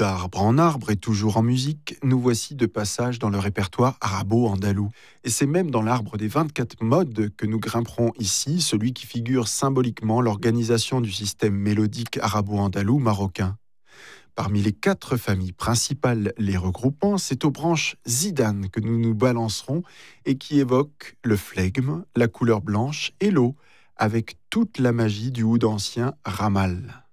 D'arbre en arbre et toujours en musique, nous voici de passage dans le répertoire arabo-andalou. Et c'est même dans l'arbre des 24 modes que nous grimperons ici, celui qui figure symboliquement l'organisation du système mélodique arabo-andalou marocain. Parmi les 4 familles principales les regroupant, c'est aux branches zidane que nous nous balancerons et qui évoquent le flegme, la couleur blanche et l'eau, avec toute la magie du oud ancien ramal.